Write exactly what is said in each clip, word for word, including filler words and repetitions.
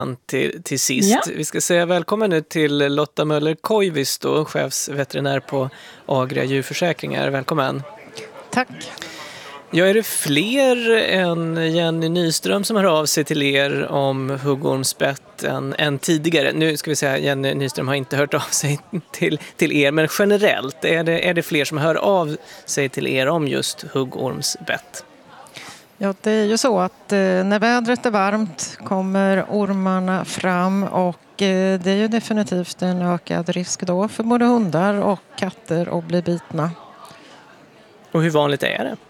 Till, till sist. Ja. Vi ska säga välkommen nu till Lotta Möller-Koivisto, då, chefsveterinär på Agria djurförsäkringar. Välkommen. Tack. Ja, är det fler än Jenny Nyström som hör av sig till er om huggormsbett än, än tidigare? Nu ska vi säga att Jenny Nyström har inte hört av sig till, till er, men generellt är det, är det fler som hör av sig till er om just huggormsbett? Ja, det är ju så att eh, när vädret är varmt kommer ormarna fram och eh, det är ju definitivt en ökad risk då för både hundar och katter att bli bitna. Och hur vanligt är det?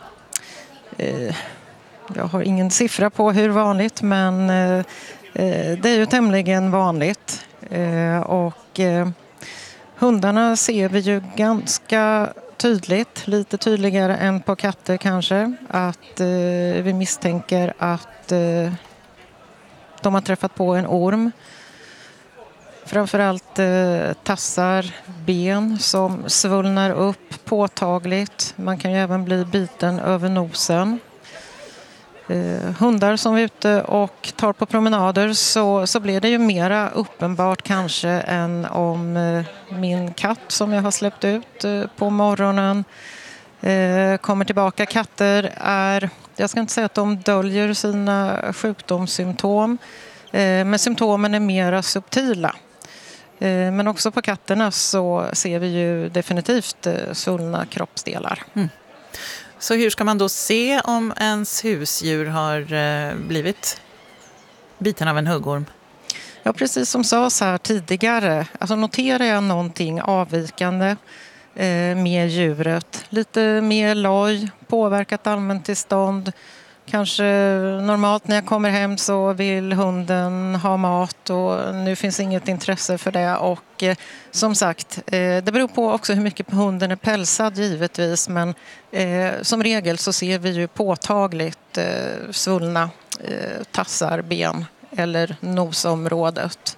Eh, jag har ingen siffra på hur vanligt, men eh, eh, det är ju tämligen vanligt. Eh, och eh, hundarna ser vi ju ganska tydligt, lite tydligare än på katter kanske, att eh, vi misstänker att eh, de har träffat på en orm. Framförallt eh, tassar, ben som svullnar upp påtagligt. Man kan ju även bli biten över nosen. Eh, hundar som är ute och tar på promenader så, så blir det ju mera uppenbart kanske än om eh, min katt som jag har släppt ut eh, på morgonen eh, kommer tillbaka. Katter är, jag ska inte säga att de döljer sina sjukdomssymptom, eh, men symptomen är mera subtila. Eh, men också på katterna så ser vi ju definitivt eh, svullna kroppsdelar. Mm. Så hur ska man då se om ens husdjur har eh, blivit biten av en huggorm? Ja, precis som sades här tidigare. Alltså noterar jag någonting avvikande eh, med djuret. Lite mer loj, påverkat allmäntillstånd. Kanske normalt när jag kommer hem så vill hunden ha mat och nu finns inget intresse för det. Och eh, som sagt, eh, det beror på också hur mycket hunden är pälsad givetvis. Men eh, som regel så ser vi ju påtagligt eh, svullna eh, tassar, ben eller nosområdet.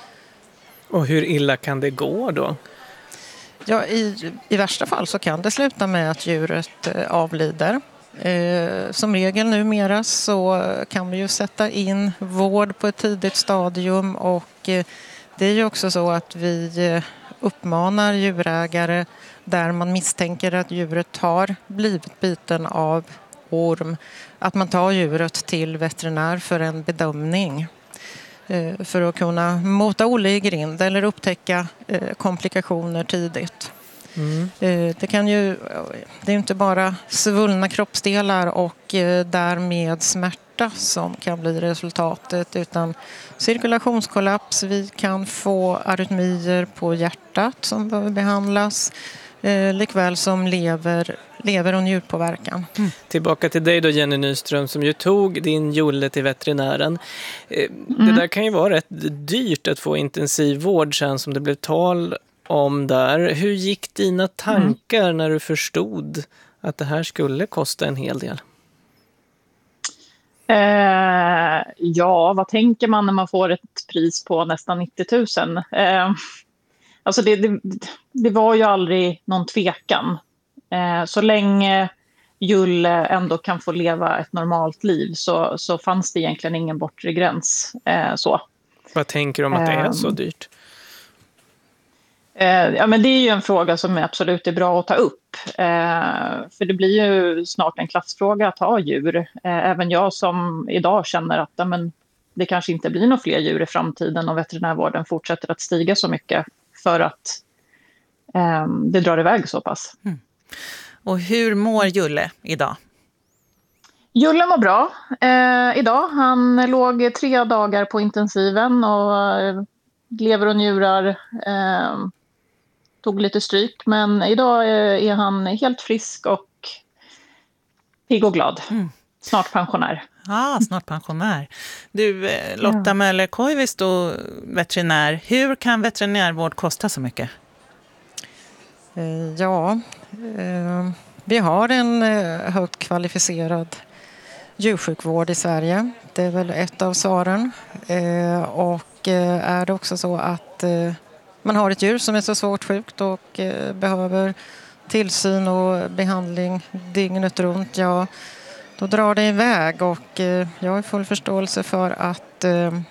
Och hur illa kan det gå då? Ja, i, i värsta fall så kan det sluta med att djuret eh, avlider. Eh, som regel numera så kan vi ju sätta in vård på ett tidigt stadium och eh, det är ju också så att vi eh, uppmanar djurägare där man misstänker att djuret har blivit biten av orm att man tar djuret till veterinär för en bedömning eh, för att kunna mota Olle i grind eller upptäcka eh, komplikationer tidigt. Mm. Det kan ju, det är inte bara svullna kroppsdelar och därmed smärta som kan bli resultatet utan cirkulationskollaps, vi kan få arytmier på hjärtat som behöver behandlas likväl som lever, lever och njurpåverkan. Mm. Tillbaka till dig då Jenny Nyström som ju tog din Jolle till veterinären. Mm. Det där kan ju vara rätt dyrt att få intensivvård sen som det blev tal om där. Hur gick dina tankar mm. när du förstod att det här skulle kosta en hel del? Eh, ja, vad tänker man när man får ett pris på nästan nittio tusen? Eh, alltså det, det, det var ju aldrig någon tvekan. Eh, så länge Julle ändå kan få leva ett normalt liv så, så fanns det egentligen ingen bortre gräns. Eh, så. Vad tänker du om att det är så dyrt? Ja, men det är ju en fråga som absolut är bra att ta upp. Eh, för det blir ju snart en klassfråga att ha djur. Eh, även jag som idag känner att ja, men det kanske inte blir några fler djur i framtiden och veterinärvården fortsätter att stiga så mycket för att eh, det drar iväg så pass. Mm. Och hur mår Julle idag? Julle mår bra eh, idag. Han låg tre dagar på intensiven och eh, lever och njurar eh, tog lite stryk, men idag är han helt frisk och pigg och glad. Mm. Snart pensionär. Ja, ah, snart pensionär. Du, Lotta ja. Möller-Koivisto, veterinär. Hur kan veterinärvård kosta så mycket? Ja, vi har en högt kvalificerad djursjukvård i Sverige. Det är väl ett av svaren. Och är det också så att man har ett djur som är så svårt sjukt och eh, behöver tillsyn och behandling dygnet runt, ja, då drar det iväg och eh, jag har full förståelse för att eh,